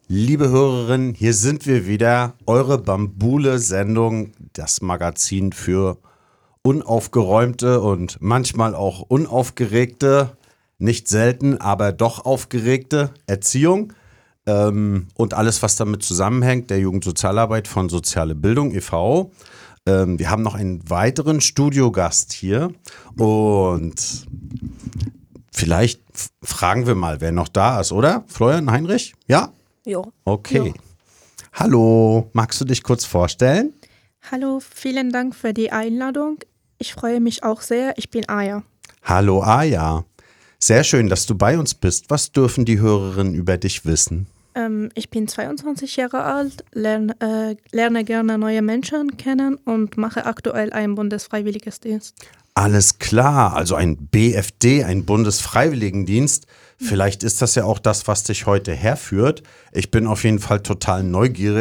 Liebe Hörerinnen, hier sind wir wieder, eure Bambule-Sendung, das Magazin für unaufgeräumte und manchmal auch unaufgeregte, nicht selten, aber doch aufgeregte Erziehung und alles, was damit zusammenhängt, der Jugendsozialarbeit von Soziale Bildung e.V. Wir haben noch einen weiteren Studiogast hier und vielleicht fragen wir mal, wer noch da ist, oder? Florian Heinrich? Ja? Ja. Okay. Ja. Hallo, magst du dich kurz vorstellen? Hallo, vielen Dank für die Einladung. Ich freue mich auch sehr. Ich bin Aya. Hallo Aya. Sehr schön, dass du bei uns bist. Was dürfen die Hörerinnen über dich wissen? Ich bin 22 Jahre alt, lerne gerne neue Menschen kennen und mache aktuell einen Bundesfreiwilligendienst. Alles klar, also ein BFD, ein Bundesfreiwilligendienst. Vielleicht ist das ja auch das, was dich heute herführt. Ich bin auf jeden Fall total neugierig.